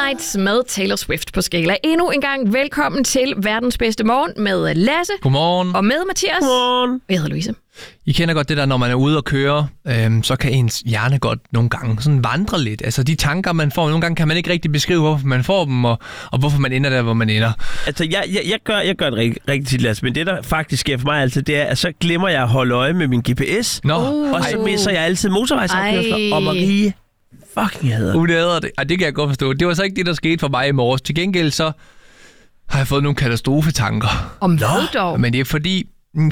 Moonlight med Taylor Swift på Skala. Endnu en gang velkommen til verdens bedste morgen med Lasse. Godmorgen. Og med Mathias. Godmorgen. Jeg hedder Louise. I kender godt det der, når man er ude og køre, så kan ens hjerne godt nogle gange sådan vandre lidt. Altså de tanker, man får, nogle gange kan man ikke rigtig beskrive, hvorfor man får dem, og hvorfor man ender der, hvor man ender. Altså, jeg gør det rigtig tit, Lasse, men det, der faktisk sker for mig altid, det er, at så glemmer jeg at holde øje med min GPS, og så misser jeg altid motorvejsafkørsler, og Marie fucking hader det. Det hader det. Det kan jeg godt forstå. Det var så ikke det, der skete for mig i morges. Til gengæld så har jeg fået nogle katastrofetanker. Om hvad dog? Men det er fordi...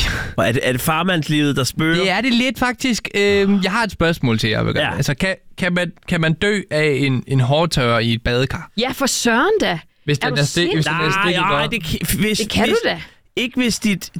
Er det farmandslivet, der spørger? Det er det lidt faktisk. Jeg har et spørgsmål til jer. Ja. Altså, kan man dø af en hårtørrer i et badekar? Ja, for søren da. Hvis den er stikket. Nej, det kan du da. Ikke hvis dit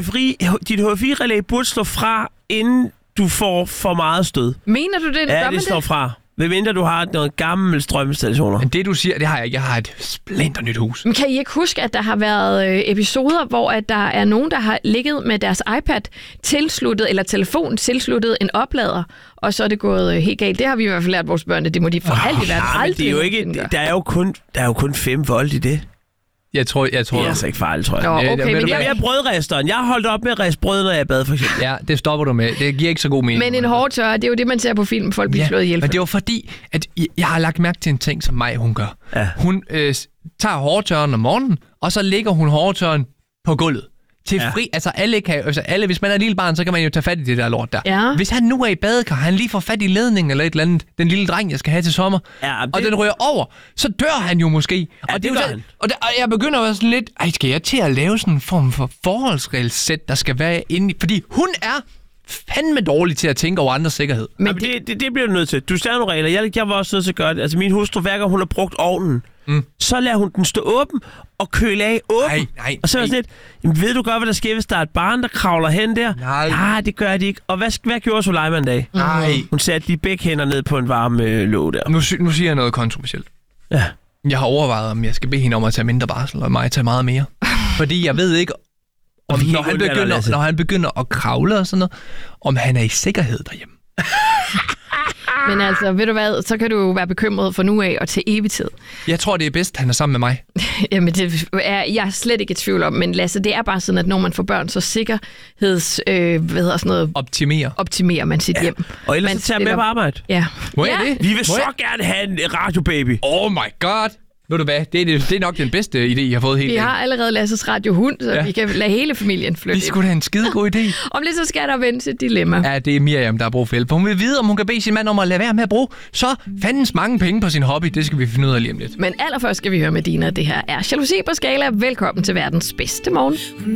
HFI-relæ burde slå fra, inden du får for meget stød. Mener du det? Ja, det slår fra. Medmindre du har noget gammel strømstationer. Men det du siger, det har jeg ikke. Jeg har et splinternyt hus. Men kan I ikke huske, at der har været episoder, hvor at der er nogen, der har ligget med deres iPad tilsluttet, eller telefon tilsluttet en oplader, og så er det gået helt galt. Det har vi i hvert fald lært vores børn, at det må de for alt i verden aldrig. Det er jo ikke, der er jo kun 5 volt i det. Jeg tror. Det er altså ikke farligt, tror jeg. Nå, okay, men jeg er brødresteren. Jeg har holdt op med at riste brød, når jeg bad, for eksempel. Ja, det stopper du med. Det giver ikke så god mening. Men en hårdtørrer, det er jo det, man ser på film. Folk bliver slået ihjel. Men det var fordi, at jeg har lagt mærke til en ting, som hun gør. Ja. Hun tager hårdtørren om morgenen, og så lægger hun hårdtørren på gulvet. Til fri. Altså alle, hvis man er et lille barn, så kan man jo tage fat i det der lort der. Ja. Hvis han nu er i badekar, han lige får fat i ledningen eller et eller andet, den lille dreng, jeg skal have til sommer, og den rører over, så dør han jo måske. Ja, og det gør han. Og jeg begynder at være sådan lidt, skal jeg til at lave sådan en form for forholdsregelsæt, der skal være inde i, fordi hun er fandme dårlig til at tænke over andres sikkerhed. Men det bliver du nødt til. Du stiller nogle regler. Jeg var også nødt til at gøre det. Altså min hustru, hver gang hun har brugt ovnen, så lader hun den stå åben og køle af åben. Nej. Og så er det lidt, ved du godt, hvad der sker, hvis der er et barn, der kravler hen der? Nej, det gør de ikke. Og hvad gjorde Sulejman en dag? Nej. Hun satte lige begge hænder ned på en varme låg der. Nu siger jeg noget kontroversielt. Ja. Jeg har overvejet, om jeg skal bede hende om at tage mindre barsel, og mig tage meget mere. Fordi jeg ved ikke, om når han begynder at kravle og sådan noget, om han er i sikkerhed derhjemme. Men altså, ved du hvad, så kan du jo være bekymret for nu af og til evig tid. Jeg tror, det er bedst, han er sammen med mig. Jamen, det er jeg slet ikke i tvivl om, men Lasse, det er bare sådan, at når man får børn, så optimerer man sit hjem. Og ellers så tager med på arbejde. Ja. Må jeg det? Vi vil så gerne have en radiobaby. Oh my god! Ved du hvad? Det er nok den bedste idé, jeg har fået helt. Vi har allerede Lasses radiohund, så vi kan lade hele familien flytte. Det skulle da en skide god idé. Om lidt så skal der vente et dilemma. Ja, det er Miriam, der har brug for hjælp. Hun vil vide, om hun kan bede sin mand om at lade være med at bruge så fandens mange penge på sin hobby. Det skal vi finde ud af lige om lidt. Men allerførst skal vi høre med Dina. Det her er Jalousi på Skala. Velkommen til verdens bedste morgen.